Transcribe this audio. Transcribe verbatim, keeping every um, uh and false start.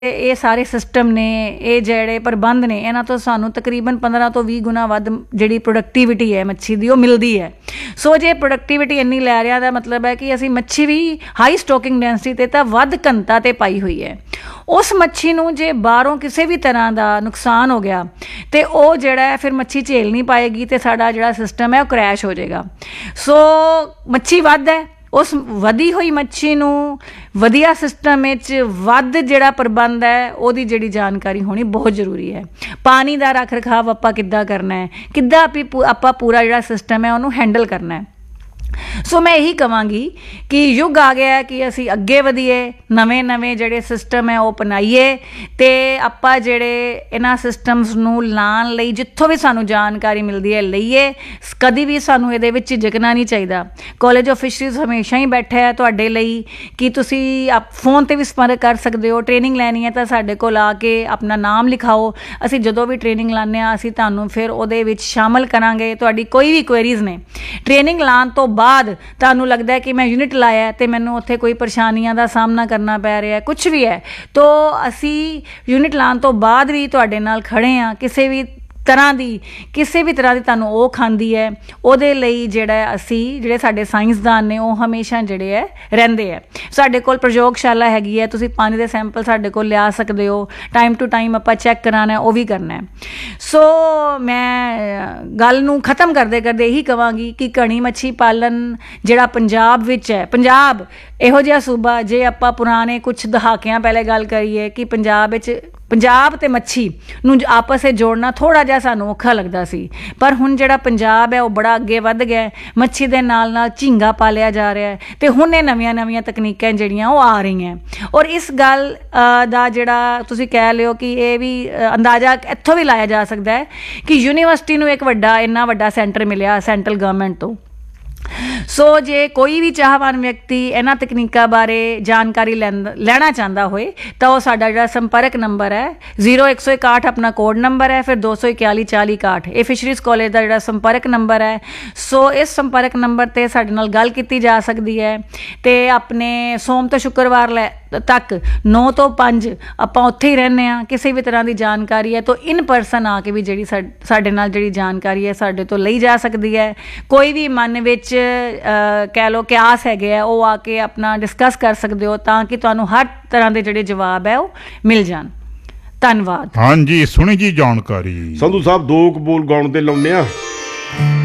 ਇਹ ਸਾਰੇ ਸਿਸਟਮ ਨੇ, ਇਹ ਜਿਹੜੇ ਪ੍ਰਬੰਧ ਨੇ, ਇਹਨਾਂ ਤੋਂ ਸਾਨੂੰ ਤਕਰੀਬਨ ਪੰਦਰਾਂ ਤੋਂ ਵੀਹ ਗੁਣਾ ਵੱਧ ਜਿਹੜੀ ਪ੍ਰੋਡਕਟੀਵਿਟੀ ਹੈ ਮੱਛੀ ਦੀ ਉਹ ਮਿਲਦੀ ਹੈ। ਸੋ ਜੇ ਪ੍ਰੋਡਕਟੀਵਿਟੀ ਇੰਨੀ ਲੈ ਰਿਹਾ ਦਾ ਮਤਲਬ ਹੈ ਕਿ ਅਸੀਂ ਮੱਛੀ ਵੀ ਹਾਈ ਸਟੋਕਿੰਗ ਡੈਂਸਿਟੀ 'ਤੇ ਤਾਂ ਵੱਧ ਘਣਤਾ 'ਤੇ ਪਾਈ ਹੋਈ ਹੈ। ਉਸ ਮੱਛੀ ਨੂੰ ਜੇ ਬਾਹਰੋਂ ਕਿਸੇ ਵੀ ਤਰ੍ਹਾਂ ਦਾ ਨੁਕਸਾਨ ਹੋ ਗਿਆ ਤਾਂ ਉਹ ਜਿਹੜਾ ਹੈ ਫਿਰ ਮੱਛੀ ਝੇਲ ਨਹੀਂ ਪਾਏਗੀ ਅਤੇ ਸਾਡਾ ਜਿਹੜਾ ਸਿਸਟਮ ਹੈ ਉਹ ਕਰੈਸ਼ ਹੋ ਜਾਏਗਾ। ਸੋ ਮੱਛੀ ਵੱਧ ਹੈ, ਉਸ ਵਧੀ ਹੋਈ ਮੱਛੀ ਨੂੰ ਵਧੀਆ ਸਿਸਟਮ ਵਿੱਚ ਵੱਧ ਜਿਹੜਾ ਪ੍ਰਬੰਧ ਹੈ ਉਹਦੀ ਜਿਹੜੀ ਜਾਣਕਾਰੀ ਹੋਣੀ ਬਹੁਤ ਜ਼ਰੂਰੀ ਹੈ। ਪਾਣੀ ਦਾ ਰੱਖ ਰਖਾਵ ਆਪਾਂ ਕਿੱਦਾਂ ਕਰਨਾ ਹੈ, ਕਿੱਦਾਂ ਆਪੀ ਆਪਾਂ ਪੂਰਾ ਜਿਹੜਾ ਸਿਸਟਮ ਹੈ ਉਹਨੂੰ ਹੈਂਡਲ ਕਰਨਾ ਹੈ। ਸੋ ਮੈਂ ਇਹੀ ਕਹਾਂਗੀ ਕਿ ਯੁੱਗ ਆ ਗਿਆ ਹੈ ਕਿ ਅਸੀਂ ਅੱਗੇ ਵਧੀਏ, ਨਵੇਂ ਨਵੇਂ ਜਿਹੜੇ ਸਿਸਟਮ ਹੈ ਉਹ ਅਪਣਾਈਏ ਅਤੇ ਆਪਾਂ ਜਿਹੜੇ ਇਹਨਾਂ ਸਿਸਟਮਸ ਨੂੰ ਲਾਉਣ ਲਈ ਜਿੱਥੋਂ ਵੀ ਸਾਨੂੰ ਜਾਣਕਾਰੀ ਮਿਲਦੀ ਹੈ ਲਈਏ। ਕਦੀ ਵੀ ਸਾਨੂੰ ਇਹਦੇ ਵਿੱਚ ਝਿਜਕਣਾ ਨਹੀਂ ਚਾਹੀਦਾ। ਕਾਲਜ ਆਫ ਫਿਸ਼ਰੀਜ਼ ਹਮੇਸ਼ਾ ਹੀ ਬੈਠਾ ਹੈ ਤੁਹਾਡੇ ਲਈ ਕਿ ਤੁਸੀਂ ਆਪ ਫੋਨ 'ਤੇ ਵੀ ਸੰਪਰਕ ਕਰ ਸਕਦੇ ਹੋ। ਟ੍ਰੇਨਿੰਗ ਲੈਣੀ ਹੈ ਤਾਂ ਸਾਡੇ ਕੋਲ ਆ ਕੇ ਆਪਣਾ ਨਾਮ ਲਿਖਾਓ। ਅਸੀਂ ਜਦੋਂ ਵੀ ਟ੍ਰੇਨਿੰਗ ਲਾਉਂਦੇ ਹਾਂ ਅਸੀਂ ਤੁਹਾਨੂੰ ਫਿਰ ਉਹਦੇ ਵਿੱਚ ਸ਼ਾਮਲ ਕਰਾਂਗੇ। ਤੁਹਾਡੀ ਕੋਈ ਵੀ ਕੁਐਰੀਜ਼ ਨੇ, ਟ੍ਰੇਨਿੰਗ ਲਾਉਣ ਤੋਂ ਬਾਅਦ ਤੁਹਾਨੂੰ ਲੱਗਦਾ ਹੈ ਕਿ ਮੈਂ ਯੂਨਿਟ ਲਾਇਆ ਅਤੇ ਮੈਨੂੰ ਉੱਥੇ ਕੋਈ ਪਰੇਸ਼ਾਨੀਆਂ ਦਾ ਸਾਹਮਣਾ ਕਰਨਾ ਪੈ ਰਿਹਾ, ਕੁਛ ਵੀ ਹੈ, ਤਾਂ ਅਸੀਂ ਯੂਨਿਟ ਲਾਉਣ ਤੋਂ ਬਾਅਦ ਵੀ ਤੁਹਾਡੇ ਨਾਲ ਖੜ੍ਹੇ ਹਾਂ। ਕਿਸੇ ਵੀ ਤਰ੍ਹਾਂ ਦੀ ਕਿਸੇ ਵੀ ਤਰ੍ਹਾਂ ਦੀ ਤੁਹਾਨੂੰ ਉਹ ਖਾਂਦੀ ਹੈ ਉਹਦੇ ਲਈ ਜਿਹੜਾ ਅਸੀਂ ਜਿਹੜੇ ਸਾਡੇ ਸਾਇੰਸਦਾਨ ਨੇ ਉਹ ਹਮੇਸ਼ਾ ਜਿਹੜੇ ਹੈ ਰਹਿੰਦੇ ਹੈ। ਸਾਡੇ ਕੋਲ ਪ੍ਰਯੋਗਸ਼ਾਲਾ ਹੈਗੀ ਹੈ, ਤੁਸੀਂ ਪਾਣੀ ਦੇ ਸੈਂਪਲ ਸਾਡੇ ਕੋਲ ਲਿਆ ਸਕਦੇ ਹੋ। ਟਾਈਮ ਟੂ ਟਾਈਮ ਆਪਾਂ ਚੈੱਕ ਕਰਾਉਣਾ ਉਹ ਵੀ ਕਰਨਾ ਹੈ। ਸੋ ਮੈਂ ਗੱਲ ਨੂੰ ਖ਼ਤਮ ਕਰਦੇ ਕਰਦੇ ਇਹੀ ਕਹਾਂਗੀ ਕਿ ਘਣੀ ਮੱਛੀ ਪਾਲਣ ਜਿਹੜਾ ਪੰਜਾਬ ਵਿੱਚ ਹੈ, ਪੰਜਾਬ ਇਹੋ ਜਿਹਾ ਸੂਬਾ, ਜੇ ਆਪਾਂ ਪੁਰਾਣੇ ਕੁਛ ਦਹਾਕਿਆਂ ਪਹਿਲੇ ਗੱਲ ਕਰੀਏ ਕਿ ਪੰਜਾਬ ਵਿੱਚ ਪੰਜਾਬ ਅਤੇ ਮੱਛੀ ਨੂੰ ਆਪਸ ਵਿੱਚ ਜੋੜਨਾ ਥੋੜ੍ਹਾ ਜਿਹਾ ਸਾਨੂੰ ਔਖਾ ਲੱਗਦਾ ਸੀ, ਪਰ ਹੁਣ ਜਿਹੜਾ ਪੰਜਾਬ ਹੈ ਉਹ ਬੜਾ ਅੱਗੇ ਵੱਧ ਗਿਆ। ਮੱਛੀ ਦੇ ਨਾਲ ਨਾਲ ਝੀਂਗਾ ਪਾਲਿਆ ਜਾ ਰਿਹਾ ਹੈ ਅਤੇ ਹੁਣ ਇਹ ਨਵੀਆਂ ਨਵੀਆਂ ਤਕਨੀਕਾਂ ਜਿਹੜੀਆਂ ਉਹ ਆ ਰਹੀਆਂ। ਔਰ ਇਸ ਗੱਲ ਦਾ ਜਿਹੜਾ ਤੁਸੀਂ ਕਹਿ ਲਿਓ ਕਿ ਇਹ ਵੀ ਅੰਦਾਜ਼ਾ ਇੱਥੋਂ ਵੀ ਲਾਇਆ ਜਾ ਸਕਦਾ ਹੈ ਕਿ ਯੂਨੀਵਰਸਿਟੀ ਨੂੰ ਇੱਕ ਵੱਡਾ ਇੰਨਾ ਵੱਡਾ ਸੈਂਟਰ ਮਿਲਿਆ ਸੈਂਟਰਲ ਗਵਰਨਮੈਂਟ ਤੋਂ। ਸੋ ਜੇ ਕੋਈ ਵੀ ਚਾਹਵਾਨ ਵਿਅਕਤੀ ਇਹਨਾਂ ਤਕਨੀਕਾਂ ਬਾਰੇ ਜਾਣਕਾਰੀ ਲੈਂਦਾ ਲੈਣਾ ਚਾਹੁੰਦਾ ਹੋਏ ਤਾਂ ਉਹ ਸਾਡਾ ਜਿਹੜਾ ਸੰਪਰਕ ਨੰਬਰ ਹੈ ਜ਼ੀਰੋ ਇੱਕ ਸੌ ਇਕਾਹਠ ਆਪਣਾ ਕੋਡ ਨੰਬਰ ਹੈ, ਫਿਰ ਦੋ ਸੌ ਇਕਤਾਲੀ ਚਾਲੀ ਇਕਾਹਠ ਇਹ ਫਿਸ਼ਰੀਜ਼ ਕਾਲਜ ਦਾ ਜਿਹੜਾ ਸੰਪਰਕ ਨੰਬਰ ਹੈ। ਸੋ ਇਸ ਸੰਪਰਕ ਨੰਬਰ 'ਤੇ ਸਾਡੇ ਨਾਲ ਗੱਲ ਕੀਤੀ ਜਾ ਸਕਦੀ ਹੈ ਅਤੇ ਆਪਣੇ ਸੋਮ ਤੋਂ ਸ਼ੁੱਕਰਵਾਰ ਲੈ ਤੱਕ ਨੌ ਤੋਂ ਪੰਜ ਆਪਾਂ ਉੱਥੇ ਹੀ ਰਹਿੰਦੇ ਹਾਂ। ਕਿਸੇ ਵੀ ਤਰ੍ਹਾਂ ਦੀ ਜਾਣਕਾਰੀ ਹੈ ਤਾਂ ਇਨ ਪਰਸਨ ਆ ਕੇ ਵੀ ਜਿਹੜੀ ਸਾ ਸਾਡੇ ਨਾਲ ਜਿਹੜੀ ਜਾਣਕਾਰੀ ਹੈ ਸਾਡੇ ਤੋਂ ਲਈ ਜਾ ਸਕਦੀ ਹੈ। ਕੋਈ ਵੀ ਮਨ ਵਿੱਚ ਕਹਿ ਲਓ ਕਿ ਆਸ ਹੈਗੇ ਆ ਉਹ ਆ ਕੇ ਆਪਣਾ ਡਿਸਕਸ ਕਰ ਸਕਦੇ ਹੋ ਤਾਂ ਕਿ ਤੁਹਾਨੂੰ ਹਰ ਤਰ੍ਹਾਂ ਦੇ ਜਿਹੜੇ ਜਵਾਬ ਹੈ ਉਹ ਮਿਲ ਜਾਣ। ਧੰਨਵਾਦ। ਹਾਂਜੀ, ਸੁਣੀ ਜੀ ਜਾਣਕਾਰੀ। ਸੰਧੂ ਸਾਹਿਬ ਦੋ ਕੁ ਬੋਲ ਗਾਉਣ ਦੇ ਲਾਉਂਦੇ ਆ।